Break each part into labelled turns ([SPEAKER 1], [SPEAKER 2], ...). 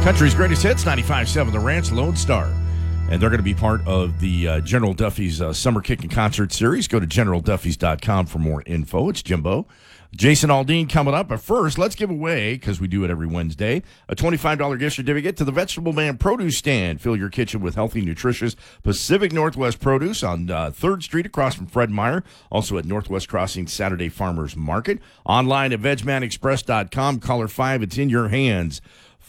[SPEAKER 1] Country's Greatest Hits, 95.7 The Ranch, Lone Star. And they're going to be part of the General Duffy's Summer Kicking Concert Series. Go to generalduffys.com for more info. It's Jimbo. Jason Aldean coming up. But first, let's give away, because we do it every Wednesday, a $25 gift certificate to the Vegetable Man Produce Stand. Fill your kitchen with healthy, nutritious Pacific Northwest produce on 3rd Street across from Fred Meyer. Also at Northwest Crossing Saturday Farmers Market. Online at vegmanexpress.com. Caller 5, it's in your hands.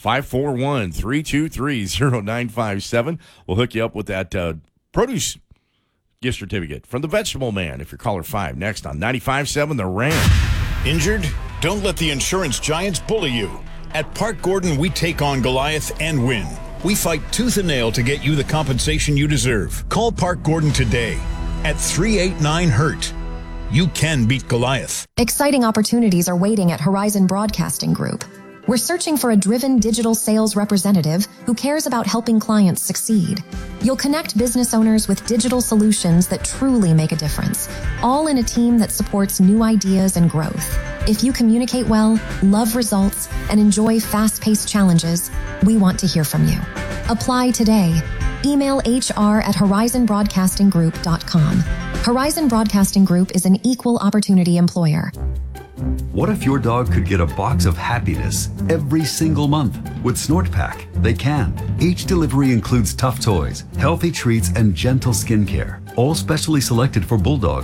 [SPEAKER 1] 541-323-0957. We'll hook you up with that produce gift certificate from the Vegetable Man if you're caller 5. Next on 95.7 The Ranch.
[SPEAKER 2] Injured? Don't let the insurance giants bully you. At Park Gordon, we take on Goliath and win. We fight tooth and nail to get you the compensation you deserve. Call Park Gordon today at 389-HURT. You can beat Goliath.
[SPEAKER 3] Exciting opportunities are waiting at Horizon Broadcasting Group. We're searching for a driven digital sales representative who cares about helping clients succeed. You'll connect business owners with digital solutions that truly make a difference, all in a team that supports new ideas and growth. If you communicate well, love results, and enjoy fast-paced challenges, we want to hear from you. Apply today. Email hr@horizonbroadcastinggroup.com. Horizon Broadcasting Group is an equal opportunity employer.
[SPEAKER 4] What if your dog could get a box of happiness every single month? With SnortPak, they can. Each delivery includes tough toys, healthy treats, and gentle skincare, all specially selected for Bulldog.